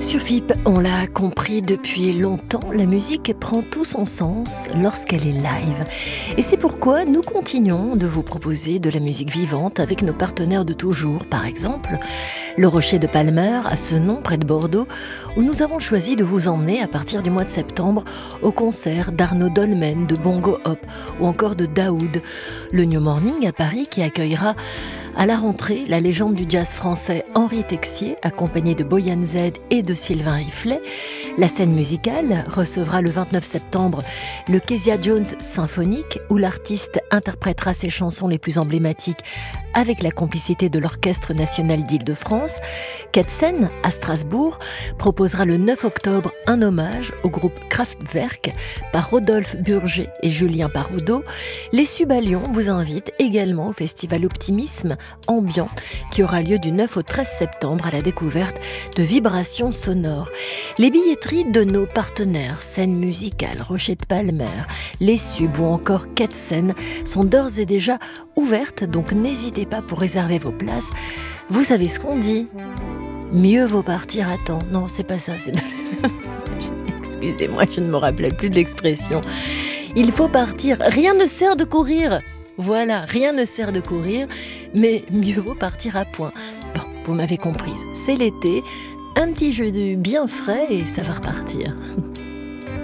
Sur FIP, on l'a compris depuis longtemps, la musique prend tout son sens lorsqu'elle est live. Et c'est pourquoi nous continuons de vous proposer de la musique vivante avec nos partenaires de toujours. Par exemple, le Rocher de Palmer, à Senon, près de Bordeaux, où nous avons choisi de vous emmener à partir du mois de septembre au concert d'Arnaud Dolmen, de Bongo Hop ou encore de Daoud. Le New Morning à Paris qui accueillera à la rentrée, la légende du jazz français Henri Texier, accompagné de Boyan Z et de Sylvain Riflet. La scène musicale recevra le 29 septembre le Kezia Jones Symphonique, où l'artiste interprétera ses chansons les plus emblématiques avec la complicité de l'Orchestre national d'Île-de-France. Ketsen, à Strasbourg, proposera le 9 octobre un hommage au groupe Kraftwerk par Rodolphe Burger et Julien Paraudeau. Les Subalions vous invitent également au Festival Optimisme Ambiant qui aura lieu du 9 au 13 septembre à la découverte de vibrations sonores. Les billetteries de nos partenaires, Scène Musicale, Rocher de Palmer, les Sub ou encore Ketsen sont d'ores et déjà ouvertes, donc n'hésitez pas pour réserver vos places. Vous savez ce qu'on dit ? Mieux vaut partir à temps. Non, c'est pas ça. Excusez-moi, je ne me rappelais plus de l'expression. Il faut partir. Rien ne sert de courir. Voilà, rien ne sert de courir, mais mieux vaut partir à point. Bon, vous m'avez comprise. C'est l'été, un petit jeu de bien frais et ça va repartir.